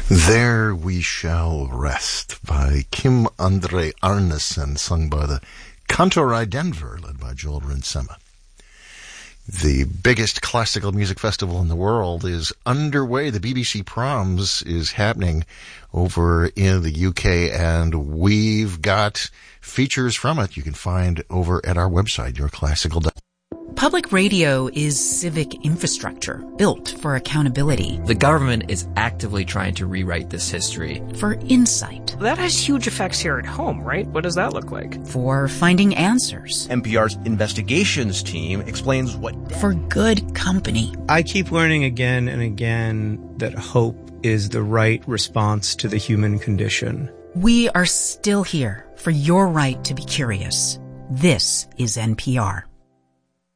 There We Shall Rest by Kim André Arnesen, sung by the Kantorei Denver, led by Joel Rinsema. The biggest classical music festival in the world is underway. The BBC Proms is happening over in the UK, and we've got features from it you can find over at our website, yourclassical.com. Public radio is civic infrastructure built for accountability. The government is actively trying to rewrite this history. For insight. That has huge effects here at home, right? What does that look like? For finding answers. NPR's investigations team explains what... For good company. I keep learning again and again that hope is the right response to the human condition. We are still here for your right to be curious. This is NPR.